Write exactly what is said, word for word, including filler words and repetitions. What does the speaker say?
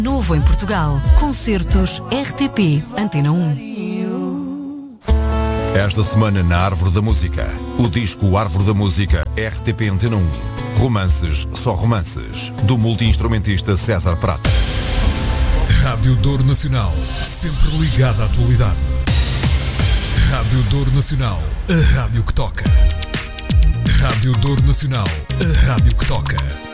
Novo em Portugal. Concertos R T P Antena um. Esta semana na Árvore da Música, o disco Árvore da Música R T P Antena um. Romances, só romances, do multi-instrumentista César Prata. Rádio Douro Nacional, sempre ligada à atualidade. Rádio Douro Nacional, a rádio que toca. Rádio Douro Nacional, a rádio que toca.